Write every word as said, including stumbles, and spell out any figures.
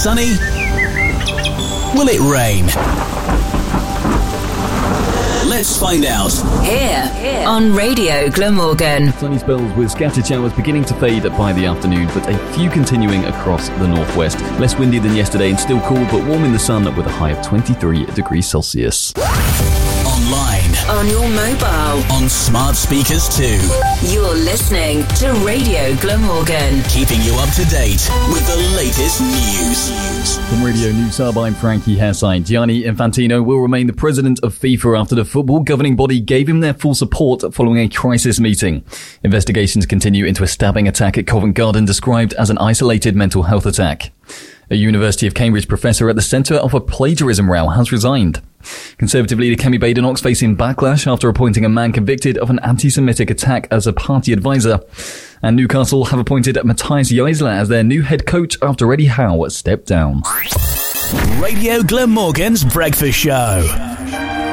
sunny? Will it rain? Let's find out. Here, Here. on Radio Glamorgan. Sunny spells with scattered showers beginning to fade by the afternoon, but a few continuing across the northwest. Less windy than yesterday and still cool, but warm in the sun with a high of twenty-three degrees Celsius. Online. On your mobile. On smart speakers too. You're listening to Radio Glamorgan. Keeping you up to date with the latest news. From Radio News Hub, I'm Frankie Hessine. Gianni Infantino will remain the president of FIFA after the football governing body gave him their full support following a crisis meeting. Investigations continue into a stabbing attack at Covent Garden described as an isolated mental health attack. A University of Cambridge professor at the centre of a plagiarism row has resigned. Conservative leader Kemi Badenoch's facing backlash after appointing a man convicted of an anti-Semitic attack as a party advisor. And Newcastle have appointed Matthias Geisler as their new head coach after Eddie Howe stepped down. Radio Glamorgan's Breakfast Show.